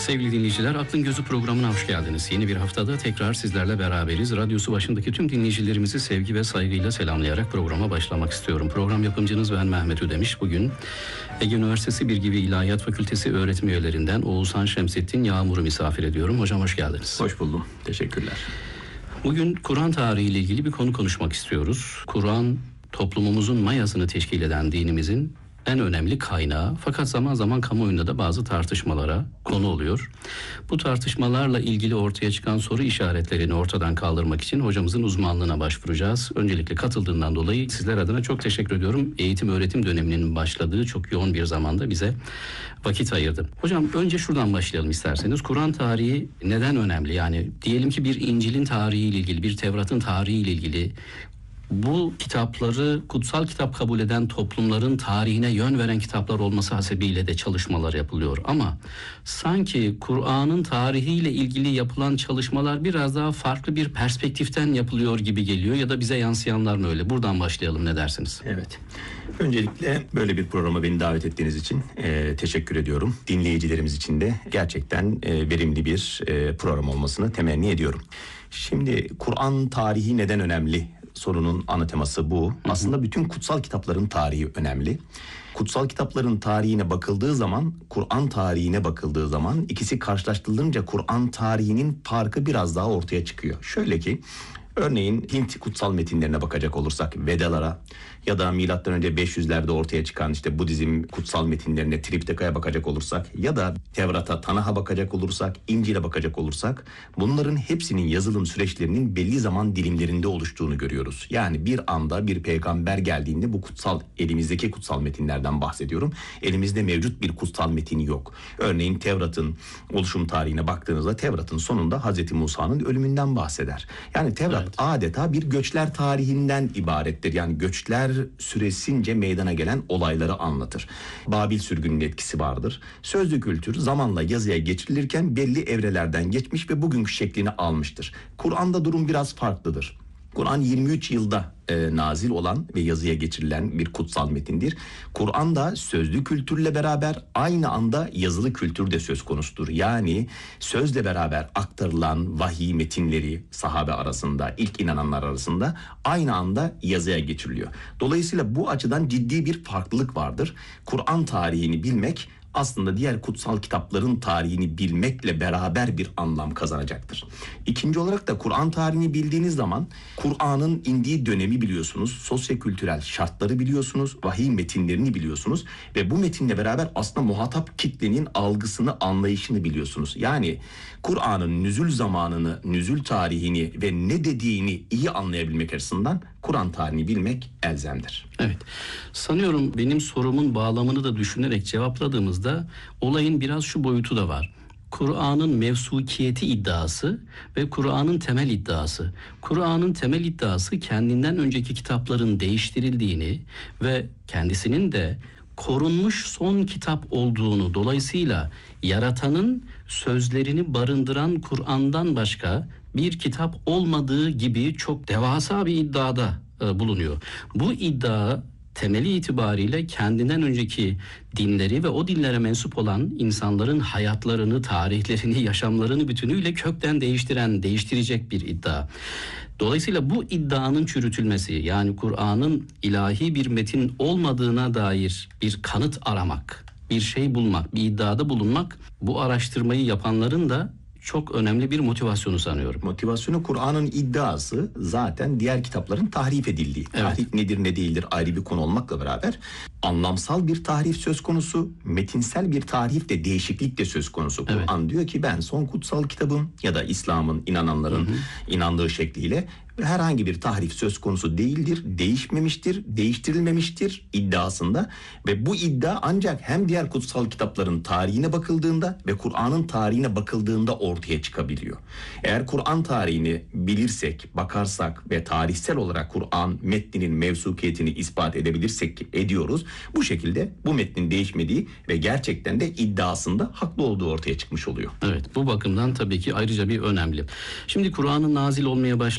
Sevgili dinleyiciler, Aklın Gözü programına hoş geldiniz. Yeni bir haftada tekrar sizlerle beraberiz. Radyosu başındaki tüm dinleyicilerimizi sevgi ve saygıyla selamlayarak programa başlamak istiyorum. Program yapımcınız ben Mehmet Ödemiş. Bugün Ege Üniversitesi Bilgi ve İlahiyat Fakültesi öğretim üyelerinden Oğuzhan Şemsettin Yağmur'u misafir ediyorum. Hocam hoş geldiniz. Hoş buldum. Teşekkürler. Bugün Kur'an tarihiyle ilgili bir konu konuşmak istiyoruz. Kur'an toplumumuzun mayasını teşkil eden dinimizin en önemli kaynağı, fakat zaman zaman kamuoyunda da bazı tartışmalara konu oluyor. Bu tartışmalarla ilgili ortaya çıkan soru işaretlerini ortadan kaldırmak için hocamızın uzmanlığına başvuracağız. Öncelikle katıldığından dolayı sizler adına çok teşekkür ediyorum. Eğitim öğretim döneminin başladığı çok yoğun bir zamanda bize vakit ayırdı. Hocam önce şuradan başlayalım isterseniz. Kur'an tarihi neden önemli? Yani diyelim ki bir İncil'in tarihiyle ilgili, bir Tevrat'ın tarihiyle ilgili bu kitapları kutsal kitap kabul eden toplumların tarihine yön veren kitaplar olması hasebiyle de çalışmalar yapılıyor. Ama sanki Kur'an'ın tarihiyle ilgili yapılan çalışmalar biraz daha farklı bir perspektiften yapılıyor gibi geliyor, ya da bize yansıyanlar mı öyle? Buradan başlayalım, ne dersiniz? Evet. Öncelikle böyle bir programa beni davet ettiğiniz için teşekkür ediyorum. Dinleyicilerimiz için de gerçekten verimli bir program olmasını temenni ediyorum. Şimdi Kur'an tarihi neden önemli? Sorunun ana teması bu. Aslında bütün kutsal kitapların tarihi önemli. Kutsal kitapların tarihine bakıldığı zaman, Kur'an tarihine bakıldığı zaman ikisi karşılaştırılınca Kur'an tarihinin farkı biraz daha ortaya çıkıyor. Şöyle ki, örneğin Hint kutsal metinlerine bakacak olursak, Vedalara ya da milattan önce 500'lerde ortaya çıkan işte Budizm kutsal metinlerine, Triptika'ya bakacak olursak ya da Tevrat'a, Tanah'a bakacak olursak, İncil'e bakacak olursak, bunların hepsinin yazılım süreçlerinin belli zaman dilimlerinde oluştuğunu görüyoruz. Yani bir anda bir peygamber geldiğinde bu kutsal, elimizdeki kutsal metinlerden bahsediyorum, elimizde mevcut bir kutsal metin yok. Örneğin Tevrat'ın oluşum tarihine baktığınızda Tevrat'ın sonunda Hazreti Musa'nın ölümünden bahseder. Yani Tevrat adeta bir göçler tarihinden ibarettir. Yani göçler süresince meydana gelen olayları anlatır. Babil sürgününün etkisi vardır. Sözlü kültür zamanla yazıya geçirilirken belli evrelerden geçmiş ve bugünkü şeklini almıştır. Kur'an'da durum biraz farklıdır. Kur'an 23 yılda nazil olan ve yazıya geçirilen bir kutsal metindir. Kur'an'da sözlü kültürle beraber aynı anda yazılı kültür de söz konusudur. Yani sözle beraber aktarılan vahiy metinleri sahabe arasında, ilk inananlar arasında aynı anda yazıya geçiriliyor. Dolayısıyla bu açıdan ciddi bir farklılık vardır. Kur'an tarihini bilmek aslında diğer kutsal kitapların tarihini bilmekle beraber bir anlam kazanacaktır. İkinci olarak da Kur'an tarihini bildiğiniz zaman Kur'an'ın indiği dönemi biliyorsunuz, sosyokültürel şartları biliyorsunuz, vahiy metinlerini biliyorsunuz ve bu metinle beraber aslında muhatap kitlenin algısını, anlayışını biliyorsunuz. Yani Kur'an'ın nüzul zamanını, nüzul tarihini ve ne dediğini iyi anlayabilmek açısından Kur'an tarihini bilmek elzemdir. Evet. Sanıyorum benim sorumun bağlamını da düşünerek cevapladığımızda olayın biraz şu boyutu da var. Kur'an'ın mevsukiyeti iddiası ve Kur'an'ın temel iddiası. Kur'an'ın temel iddiası kendinden önceki kitapların değiştirildiğini ve kendisinin de korunmuş son kitap olduğunu, dolayısıyla yaratanın sözlerini barındıran Kur'an'dan başka bir kitap olmadığı gibi çok devasa bir iddiada bulunuyor. Bu iddia temeli itibariyle kendinden önceki dinleri ve o dinlere mensup olan insanların hayatlarını, tarihlerini, yaşamlarını bütünüyle kökten değiştirecek bir iddia. Dolayısıyla bu iddianın çürütülmesi, yani Kur'an'ın ilahi bir metin olmadığına dair bir kanıt aramak, bir şey bulmak, bir iddiada bulunmak, bu araştırmayı yapanların da çok önemli bir motivasyonu sanıyorum. Motivasyonu, Kur'an'ın iddiası zaten diğer kitapların tahrif edildiği. Evet. Tahrif nedir ne değildir ayrı bir konu olmakla beraber anlamsal bir tahrif söz konusu, metinsel bir tahrif de, değişiklik de söz konusu. Evet. Kur'an diyor ki ben son kutsal kitabım ya da İslam'ın, inananların inandığı şekliyle herhangi bir tahrif söz konusu değildir, değişmemiştir, değiştirilmemiştir iddiasında ve bu iddia ancak hem diğer kutsal kitapların tarihine bakıldığında ve Kur'an'ın tarihine bakıldığında ortaya çıkabiliyor. Eğer Kur'an tarihini bilirsek, bakarsak ve tarihsel olarak Kur'an metninin mevsukiyetini ispat edebilirsek, ediyoruz, bu şekilde bu metnin değişmediği ve gerçekten de iddiasında haklı olduğu ortaya çıkmış oluyor. Evet, bu bakımdan tabii ki ayrıca bir önemli. Şimdi Kur'an'ın nazil olmaya başlaması,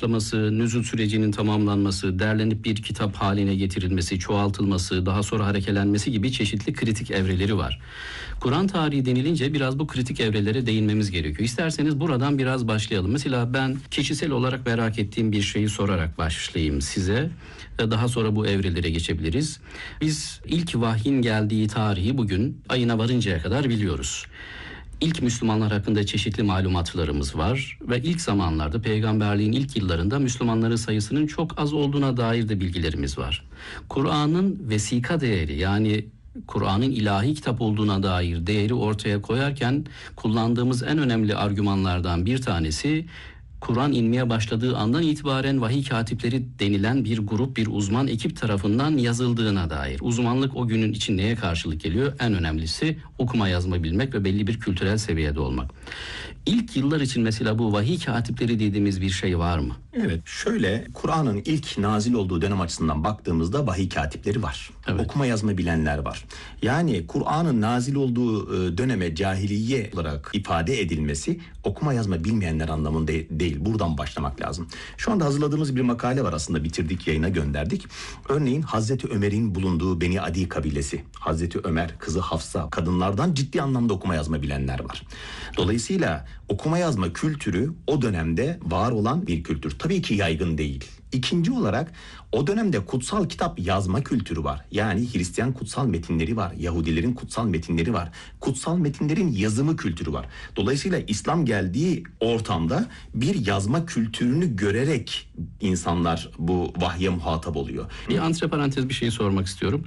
nüzul sürecinin tamamlanması, derlenip bir kitap haline getirilmesi, çoğaltılması, daha sonra harekelenmesi gibi çeşitli kritik evreleri var. Kur'an tarihi denilince biraz bu kritik evrelere değinmemiz gerekiyor. İsterseniz buradan biraz başlayalım. Mesela ben kişisel olarak merak ettiğim bir şeyi sorarak başlayayım size. Daha sonra bu evrelere geçebiliriz. Biz ilk vahyin geldiği tarihi bugün ayına varıncaya kadar biliyoruz. İlk Müslümanlar hakkında çeşitli malumatlarımız var ve ilk zamanlarda peygamberliğin ilk yıllarında Müslümanların sayısının çok az olduğuna dair de bilgilerimiz var. Kur'an'ın vesika değeri, yani Kur'an'ın ilahi kitap olduğuna dair değeri ortaya koyarken kullandığımız en önemli argümanlardan bir tanesi, Kur'an inmeye başladığı andan itibaren vahiy katipleri denilen bir grup, bir uzman ekip tarafından yazıldığına dair. Uzmanlık o günün için neye karşılık geliyor? En önemlisi okuma yazma bilmek ve belli bir kültürel seviyede olmak. İlk yıllar için mesela bu vahiy katipleri dediğimiz bir şey var mı? Evet, şöyle, Kur'an'ın ilk nazil olduğu dönem açısından baktığımızda vahiy katipleri var. Evet. Okuma yazma bilenler var. Yani Kur'an'ın nazil olduğu döneme cahiliye olarak ifade edilmesi okuma yazma bilmeyenler anlamında değil. Buradan başlamak lazım. Şu anda hazırladığımız bir makale var, aslında bitirdik, yayına gönderdik. Örneğin Hazreti Ömer'in bulunduğu Beni Adi kabilesi, Hazreti Ömer, kızı Hafsa, kadınlardan ciddi anlamda okuma yazma bilenler var. Dolayısıyla okuma yazma kültürü o dönemde var olan bir kültür. Tabii ki yaygın değil. İkinci olarak o dönemde kutsal kitap yazma kültürü var. Yani Hristiyan kutsal metinleri var. Yahudilerin kutsal metinleri var. Kutsal metinlerin yazımı kültürü var. Dolayısıyla İslam geldiği ortamda bir yazma kültürünü görerek insanlar bu vahye muhatap oluyor. Bir antiparantez bir şey sormak istiyorum.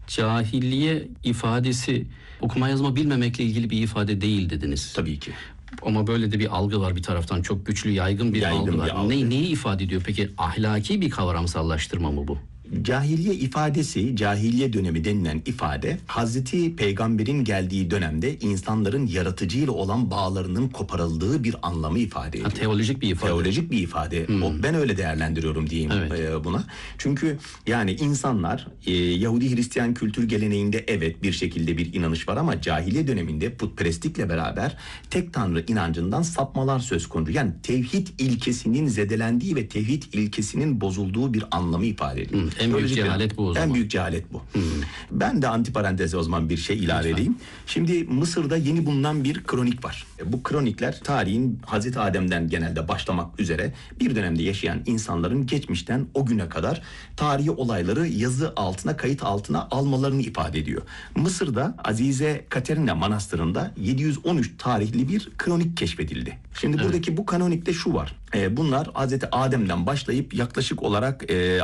Cahiliye ifadesi okuma yazma bilmemekle ilgili bir ifade değil dediniz. Tabii ki. Ama böyle de bir algı var bir taraftan. Çok güçlü, yaygın bir algı var. Neyi ifade ediyor peki? Ahlaki bir kavramsallaştırma mı bu? Cahiliye ifadesi, cahiliye dönemi denilen ifade, Hazreti Peygamber'in geldiği dönemde insanların yaratıcıyla olan bağlarının koparıldığı bir anlamı ifade ediyor. Teolojik bir ifade. Teolojik bir ifade. Ben öyle değerlendiriyorum diyeyim buna. Çünkü yani insanlar Yahudi Hristiyan kültür geleneğinde evet bir şekilde bir inanış var ama cahiliye döneminde putperestlikle beraber tek tanrı inancından sapmalar söz konusu. Yani tevhid ilkesinin zedelendiği ve tevhid ilkesinin bozulduğu bir anlamı ifade ediyor. En büyük cehalet bu o zaman. En büyük cehalet bu. Ben de antiparanteze o zaman bir şey ilave edeyim. Şimdi Mısır'da yeni bulunan bir kronik var. Bu kronikler tarihin Hazreti Adem'den genelde başlamak üzere bir dönemde yaşayan insanların geçmişten o güne kadar tarihi olayları yazı altına, kayıt altına almalarını ifade ediyor. Mısır'da Azize Katerina Manastırı'nda 713 tarihli bir kronik keşfedildi. Şimdi buradaki bu kanonikte şu var. Bunlar Hazreti Adem'den başlayıp yaklaşık olarak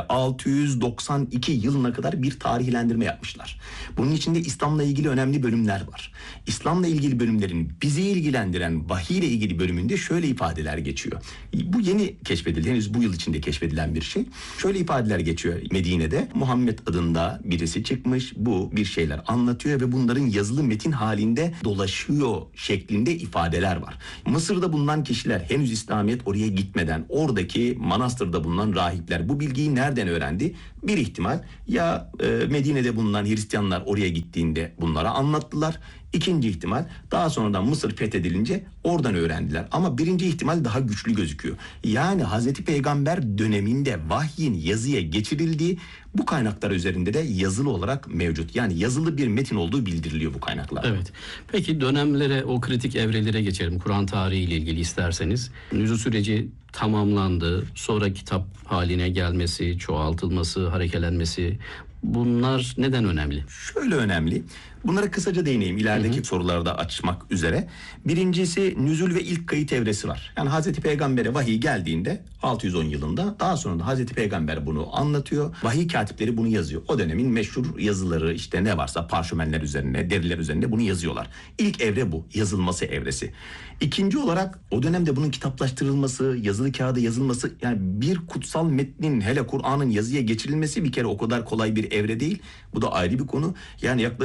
692 yılına kadar bir tarihlendirme yapmışlar. Bunun içinde İslam'la ilgili önemli bölümler var. İslam'la ilgili bölümlerin bizi ilgilendiren vahiy ile ilgili bölümünde şöyle ifadeler geçiyor. Bu yeni keşfedildi, henüz bu yıl içinde keşfedilen bir şey. Şöyle ifadeler geçiyor Medine'de. Muhammed adında birisi çıkmış, bu bir şeyler anlatıyor ve bunların yazılı metin halinde dolaşıyor şeklinde ifadeler var. Mısır'da bulunan kişiler henüz İslamiyet oraya gitmeden oradaki manastırda bulunan rahipler bu bilgiyi nereden öğrendi? Bir ihtimal ya Medine'de bulunan Hristiyanlar oraya gittiğinde bunlara anlattılar. İkinci ihtimal daha sonradan Mısır fethedilince oradan öğrendiler. Ama birinci ihtimal daha güçlü gözüküyor. Yani Hazreti Peygamber döneminde vahyin yazıya geçirildiği bu kaynaklar üzerinde de yazılı olarak mevcut. Yani yazılı bir metin olduğu bildiriliyor bu kaynaklarda. Evet. Peki dönemlere, o kritik evrelere geçelim. Kur'an tarihiyle ilgili isterseniz. Nüzul süreci tamamlandı. Sonra kitap haline gelmesi, çoğaltılması, harekelenmesi. Bunlar neden önemli? Şöyle önemli. Bunlara kısaca değineyim ilerideki sorularda açmak üzere. Birincisi nüzul ve ilk kayıt evresi var. Yani Hazreti Peygamber'e vahiy geldiğinde 610 yılında, daha sonra da Hazreti Peygamber bunu anlatıyor. Vahiy katipleri bunu yazıyor. O dönemin meşhur yazıları, işte ne varsa parşömenler üzerine, deriler üzerine bunu yazıyorlar. İlk evre bu, yazılması evresi. İkinci olarak o dönemde bunun kitaplaştırılması, yazılı kağıda yazılması, yani bir kutsal metnin, hele Kur'an'ın yazıya geçirilmesi bir kere o kadar kolay bir evre değil. Bu da ayrı bir konu. Yani yaklaşık olarak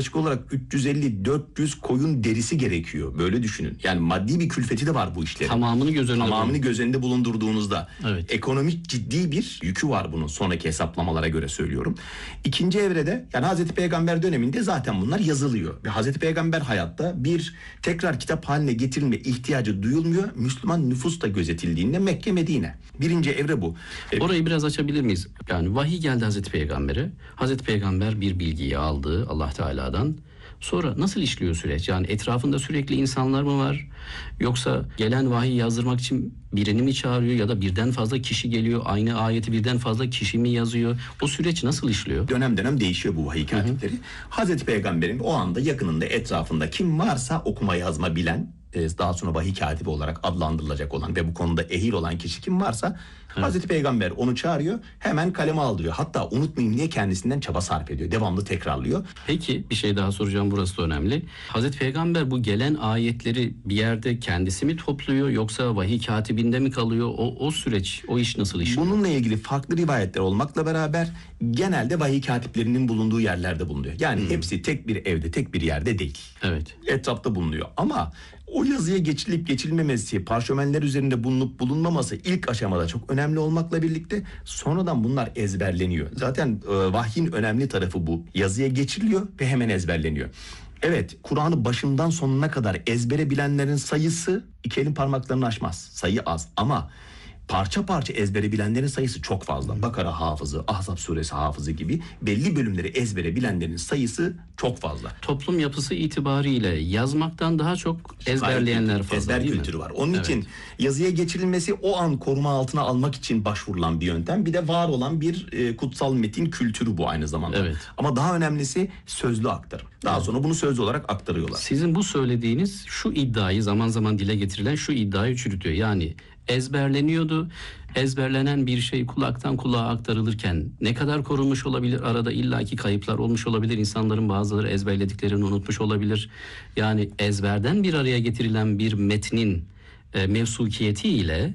350-400 koyun derisi gerekiyor. Böyle düşünün. Yani maddi bir külfeti de var bu işlerin. Tamamını göz önünde bulundurduğunuzda. Evet. Ekonomik ciddi bir yükü var bunun, sonraki hesaplamalara göre söylüyorum. İkinci evrede, yani Hazreti Peygamber döneminde zaten bunlar yazılıyor. Ve Hazreti Peygamber hayatta bir tekrar kitap haline getirilme ihtiyacı duyulmuyor. Müslüman nüfus da gözetildiğinde Mekke, Medine. Birinci evre bu. Orayı biraz açabilir miyiz? Yani vahiy geldi Hazreti Peygamber'e. Hazreti Peygamber bir bilgiyi aldı Allah Teala'dan. Sonra nasıl işliyor süreç? Yani etrafında sürekli insanlar mı var? Yoksa gelen vahiy yazdırmak için birini mi çağırıyor ya da birden fazla kişi geliyor? Aynı ayeti birden fazla kişi mi yazıyor? O süreç nasıl işliyor? Dönem dönem değişiyor bu vahiy katipleri. Hazreti Peygamber'in o anda yakınında, etrafında kim varsa okuma yazma bilen, daha sonra vahiy katibi olarak adlandırılacak olan ve bu konuda ehil olan kişi kim varsa Hazreti Peygamber onu çağırıyor, hemen kaleme aldırıyor. Hatta unutmayayım diye kendisinden çaba sarf ediyor. Devamlı tekrarlıyor. Peki bir şey daha soracağım, burası da önemli. Hazreti Peygamber bu gelen ayetleri bir yerde kendisi mi topluyor yoksa vahiy katibinde mi kalıyor? O süreç, o iş nasıl işliyor? Bununla ilgili farklı rivayetler olmakla beraber genelde vahiy katiplerinin bulunduğu yerlerde bulunuyor. Yani hepsi tek bir evde, tek bir yerde değil. Evet. Etrafta bulunuyor ama o yazıya geçilip geçilmemesi, parşömenler üzerinde bulunup bulunmaması ilk aşamada çok önemli olmakla birlikte sonradan bunlar ezberleniyor. Zaten vahyin önemli tarafı bu. Yazıya geçiriliyor ve hemen ezberleniyor. Evet, Kur'an'ı başından sonuna kadar ezbere bilenlerin sayısı iki elin parmaklarını aşmaz. Sayı az ama parça parça ezbere bilenlerin sayısı çok fazla. Bakara hafızı, Ahzab suresi hafızı gibi belli bölümleri ezbere bilenlerin sayısı çok fazla. Toplum yapısı itibariyle yazmaktan daha çok ezberleyenler fazla, ezber değil mi? kültürü var. Onun için yazıya geçirilmesi o an koruma altına almak için başvurulan bir yöntem. Bir de var olan bir kutsal metin kültürü bu aynı zamanda. Evet. Ama daha önemlisi sözlü aktarım. Daha sonra bunu sözlü olarak aktarıyorlar. Sizin bu söylediğiniz şu iddiayı, zaman zaman dile getirilen şu iddiayı çürütüyor. Yani ezberleniyordu. Ezberlenen bir şey kulaktan kulağa aktarılırken ne kadar korunmuş olabilir? Arada illaki kayıplar olmuş olabilir. İnsanların bazıları ezberlediklerini unutmuş olabilir. Yani ezberden bir araya getirilen bir metnin mevsukiyeti ile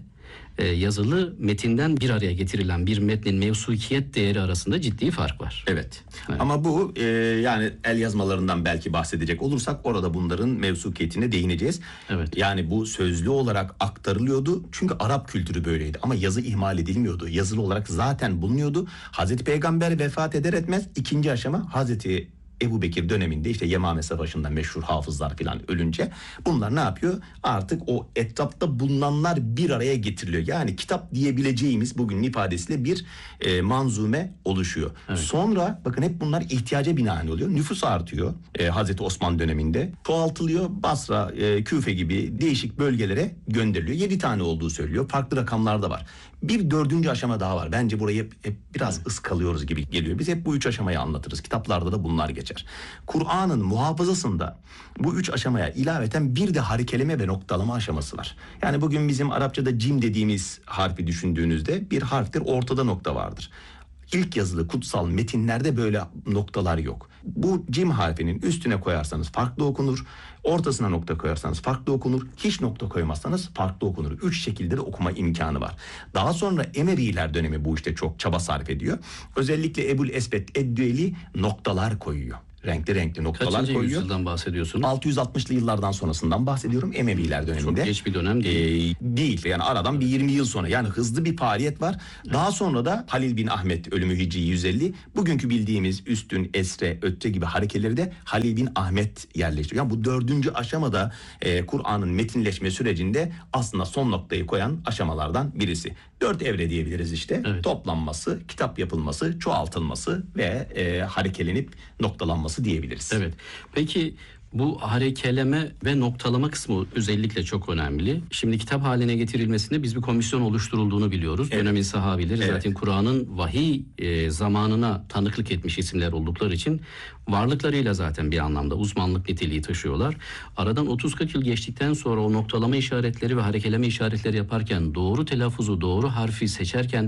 yazılı metinden bir araya getirilen bir metnin mevsukiyet değeri arasında ciddi fark var. Evet. Ama bu yani el yazmalarından belki bahsedecek olursak orada bunların mevsukiyetine değineceğiz. Evet. Yani bu sözlü olarak aktarılıyordu. Çünkü Arap kültürü böyleydi. Ama yazı ihmal edilmiyordu. Yazılı olarak zaten bulunuyordu. Hazreti Peygamber vefat eder etmez ikinci aşama Hazreti Ebu Bekir döneminde işte Yemame Savaşı'nda meşhur hafızlar falan ölünce bunlar ne yapıyor? Artık o etrafta bulunanlar bir araya getiriliyor. Yani kitap diyebileceğimiz bugünün ifadesiyle bir manzume oluşuyor. Evet. Sonra bakın hep bunlar ihtiyaca binaen oluyor. Nüfus artıyor Hazreti Osman döneminde. Çoğaltılıyor. Basra, Küfe gibi değişik bölgelere gönderiliyor. 7 tane olduğu söylüyor. Farklı rakamlar da var. Bir dördüncü aşama daha var. Bence burayı hep biraz ıskalıyoruz gibi geliyor. Biz hep bu 3 aşamayı anlatırız. Kitaplarda da bunlar geçer. Kur'an'ın muhafazasında bu 3 aşamaya ilaveten bir de harekeleme ve noktalama aşaması var. Yani bugün bizim Arapçada cim dediğimiz harfi düşündüğünüzde bir harftir, ortada nokta vardır. İlk yazılı kutsal metinlerde böyle noktalar yok. Bu cim harfinin üstüne koyarsanız farklı okunur. Ortasına nokta koyarsanız farklı okunur. Hiç nokta koymazsanız farklı okunur. 3 şekilde de okuma imkanı var. Daha sonra Emeviler dönemi bu işte çok çaba sarf ediyor. Özellikle Ebul Esbet Eddüeli noktalar koyuyor. Renkli renkli noktalar Kaçıncı koyuyor. yüzyıldan bahsediyorsunuz? 660'lı yıllardan sonrasından bahsediyorum. Emeviler döneminde. Çok geç bir dönem değil. Değil. Yani aradan bir 20 yıl sonra. Yani hızlı bir faaliyet var. Daha sonra da Halil bin Ahmet ölümü Hicri 150. Bugünkü bildiğimiz Üstün, Esre, Ötte gibi harekeleri de Halil bin Ahmet yerleştiriyor. Yani bu dördüncü aşamada Kur'an'ın metinleşme sürecinde aslında son noktayı koyan aşamalardan birisi. 4 evre diyebiliriz işte. Evet. Toplanması, kitap yapılması, çoğaltılması ve harekelenip noktalanması diyebiliriz. Evet. Peki bu harekeleme ve noktalama kısmı özellikle çok önemli. Şimdi kitap haline getirilmesinde biz bir komisyon oluşturulduğunu biliyoruz. Evet. Dönemin sahabileri zaten Kur'an'ın vahiy zamanına tanıklık etmiş isimler oldukları için varlıklarıyla zaten bir anlamda uzmanlık niteliği taşıyorlar. Aradan 30-40 yıl geçtikten sonra o noktalama işaretleri ve harekeleme işaretleri yaparken doğru telaffuzu, doğru harfi seçerken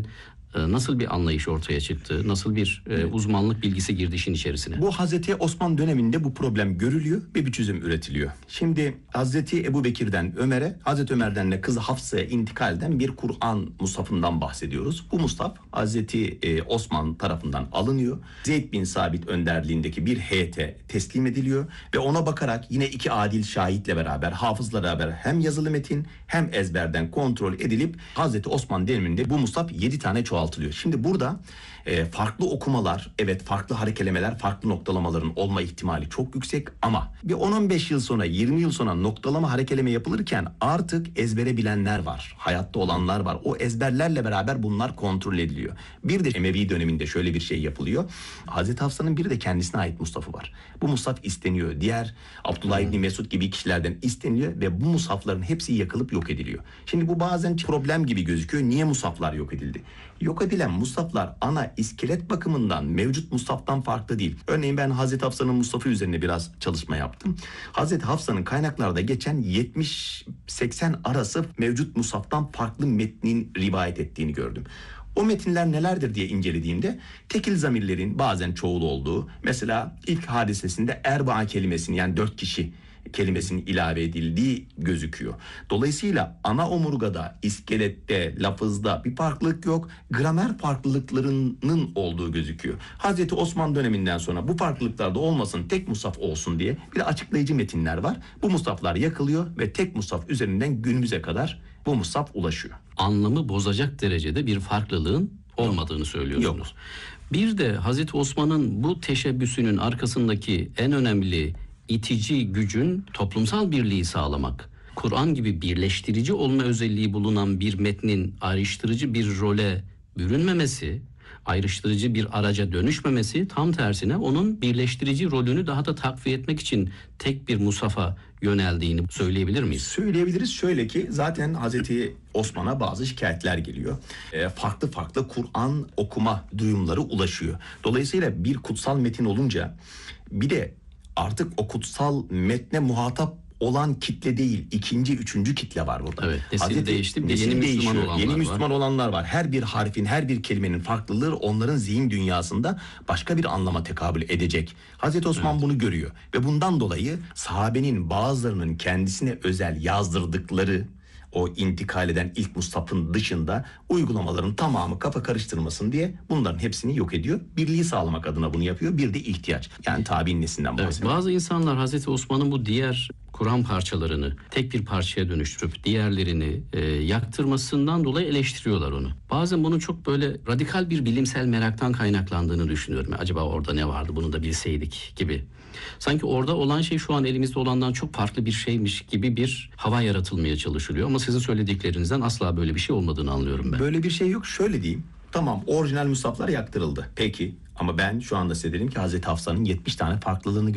nasıl bir anlayış ortaya çıktı? Nasıl bir uzmanlık bilgisi girdi işin içerisine? Bu Hazreti Osman döneminde bu problem görülüyor ve bir çözüm üretiliyor. Şimdi Hazreti Ebubekir'den Ömer'e, Hazreti Ömer'den de kızı Hafsa'ya intikal eden bir Kur'an mushafından bahsediyoruz. Bu mushaf Hazreti Osman tarafından alınıyor. Zeyd bin Sabit önderliğindeki bir heyete teslim ediliyor ve ona bakarak yine iki adil şahitle beraber, hafızla beraber hem yazılı metin hem ezberden kontrol edilip Hazreti Osman döneminde bu mushaf 7 tane çoğaltılıyor. Şimdi burada farklı okumalar, evet farklı harekelemeler, farklı noktalamaların olma ihtimali çok yüksek ama bir 10-15 yıl sonra, 20 yıl sonra noktalama, harekeleme yapılırken artık ezbere bilenler var. Hayatta olanlar var. O ezberlerle beraber bunlar kontrol ediliyor. Bir de Emevi döneminde şöyle bir şey yapılıyor. Hazreti Hafsa'nın bir de kendisine ait mushafı var. Bu mushaf isteniyor. Diğer Abdullah İbni Mesud gibi kişilerden isteniyor ve bu mushafların hepsi yakılıp yok ediliyor. Şimdi bu bazen problem gibi gözüküyor. Niye mushaflar yok edildi? Yok edilen mushaflar ana iskelet bakımından mevcut mushaftan farklı değil. Örneğin ben Hazreti Hafsa'nın mushafı üzerine biraz çalışma yaptım. Hazreti Hafsa'nın kaynaklarda geçen 70-80 arası mevcut mushaftan farklı metnin rivayet ettiğini gördüm. O metinler nelerdir diye incelediğimde tekil zamirlerin bazen çoğul olduğu, mesela ilk hadisesinde erbaa kelimesini, yani 4 kişi kelimesinin ilave edildiği gözüküyor. Dolayısıyla ana omurgada, iskelette, lafızda bir farklılık yok. Gramer farklılıklarının olduğu gözüküyor. Hazreti Osman döneminden sonra bu farklılıklar da olmasın, tek mushaf olsun diye bir de açıklayıcı metinler var. Bu mushaflar yakılıyor ve tek mushaf üzerinden günümüze kadar bu mushaf ulaşıyor. Anlamı bozacak derecede bir farklılığın olmadığını söylüyorsunuz. Yok. Bir de Hazreti Osman'ın bu teşebbüsünün arkasındaki en önemli itici gücün toplumsal birliği sağlamak. Kur'an gibi birleştirici olma özelliği bulunan bir metnin ayrıştırıcı bir role bürünmemesi, ayrıştırıcı bir araca dönüşmemesi, tam tersine onun birleştirici rolünü daha da takviye etmek için tek bir mushafa yöneldiğini söyleyebilir miyiz? Söyleyebiliriz. Şöyle ki zaten Hazreti Osman'a bazı şikayetler geliyor. Farklı farklı Kur'an okuma duyumları ulaşıyor. Dolayısıyla bir kutsal metin olunca bir de artık o kutsal metne muhatap olan kitle değil, ikinci, üçüncü kitle var burada. Evet, nesil değişti, bir de yeni Müslüman olanlar yeni var. Müslüman olanlar var. Her bir harfin, her bir kelimenin farklılığı onların zihin dünyasında başka bir anlama tekabül edecek. Hazreti Osman bunu görüyor ve bundan dolayı sahabenin bazılarının kendisine özel yazdırdıkları o intikal eden ilk mushafın dışında uygulamaların tamamı kafa karıştırmasın diye bunların hepsini yok ediyor. Birliği sağlamak adına bunu yapıyor. Bir de ihtiyaç. Yani tabi'in neslinden bahsediyor. Bazı insanlar Hazreti Osman'ın bu diğer Kur'an parçalarını tek bir parçaya dönüştürüp diğerlerini yaktırmasından dolayı eleştiriyorlar onu. Bazen bunun çok böyle radikal bir bilimsel meraktan kaynaklandığını düşünüyorum. Acaba orada ne vardı, bunu da bilseydik gibi. Sanki orada olan şey şu an elimizde olandan çok farklı bir şeymiş gibi bir hava yaratılmaya çalışılıyor. Ama sizin söylediklerinizden asla böyle bir şey olmadığını anlıyorum ben. Böyle bir şey yok. Şöyle diyeyim. Tamam, orijinal mushaflar yaktırıldı. Peki ama ben şu anda size dedim ki Hazreti Hafsa'nın 70 tane farklılığını